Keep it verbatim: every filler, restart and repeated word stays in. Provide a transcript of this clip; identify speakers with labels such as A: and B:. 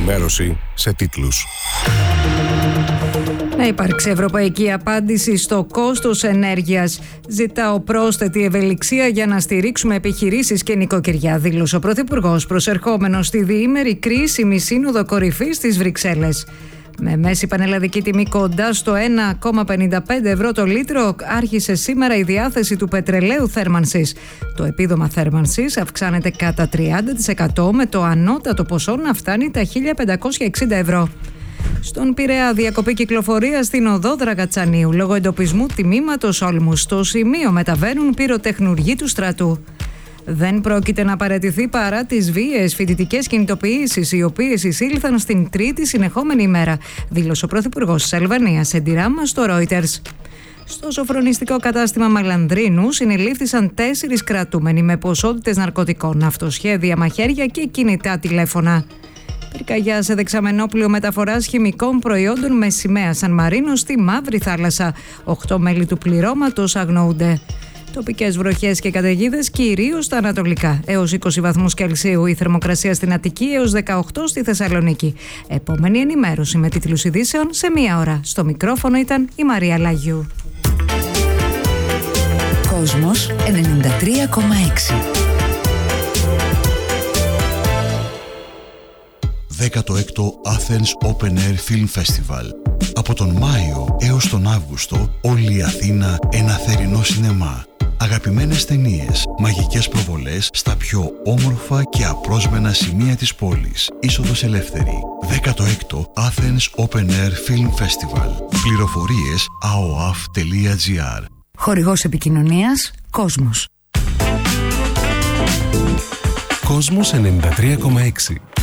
A: ενημέρωση σε τίτλους.
B: Να υπάρξει ευρωπαϊκή απάντηση στο κόστος ενέργειας. Ζητάω πρόσθετη ευελιξία για να στηρίξουμε επιχειρήσεις και νοικοκυριά, δήλωσε ο Πρωθυπουργός προσερχόμενος στη διήμερη κρίσιμη σύνοδο κορυφής στις Βρυξέλλες. Με μέση πανελλαδική τιμή κοντά στο ένα κόμμα πενήντα πέντε ευρώ το λίτρο, άρχισε σήμερα η διάθεση του πετρελαίου θέρμανσης. Το επίδομα θέρμανσης αυξάνεται κατά τριάντα τοις εκατό, με το ανώτατο ποσό να φτάνει τα χίλια πεντακόσια εξήντα ευρώ. Στον Πειραιά, διακοπή κυκλοφορία στην οδό Δραγατσανίου λόγω εντοπισμού τιμήματος όλμου. Στο σημείο μεταβαίνουν πυροτεχνουργοί του στρατού. Δεν πρόκειται να παραιτηθεί παρά τις βίαιες φοιτητικές κινητοποιήσεις, οι οποίες εισήλθαν στην τρίτη συνεχόμενη ημέρα, δήλωσε ο Πρωθυπουργός της Αλβανίας σε ντυράμα στο Reuters. Στο σοφρονιστικό κατάστημα Μαλανδρίνου συνελήφθησαν τέσσερις κρατούμενοι με ποσότητες ναρκωτικών, αυτοσχέδια, μαχαίρια και κινητά τηλέφωνα. Πυρκαγιά σε δεξαμενόπλοιο μεταφοράς χημικών προϊόντων με σημαία Σαν Μαρίνο στη Μαύρη Θάλασσα. Οκτώ μέλη του πληρώματος αγνοούνται. Τοπικές βροχές και καταιγίδες κυρίως στα ανατολικά. Έως είκοσι βαθμούς Κελσίου η θερμοκρασία στην Αττική, έως δεκαοκτώ στη Θεσσαλονίκη. Επόμενη ενημέρωση με τίτλους ειδήσεων σε μία ώρα. Στο μικρόφωνο ήταν η Μαρία Λάγιου.
C: Κόσμος ενενήντα τρία κόμμα έξι.
D: δέκατο έκτο Athens Open Air Film Festival. Από τον Μάιο έως τον Αύγουστο, όλη η Αθήνα ένα θερινό σινεμά. Αγαπημένες ταινίες, μαγικές προβολές στα πιο όμορφα και απρόσμενα σημεία της πόλης. Είσοδος ελεύθερη. δέκατο έκτο Athens Open Air Film Festival. Πληροφορίες a o a f τελεία g r.
C: Χορηγός επικοινωνίας Κόσμος.
A: Κόσμος ενενήντα τρία κόμμα έξι.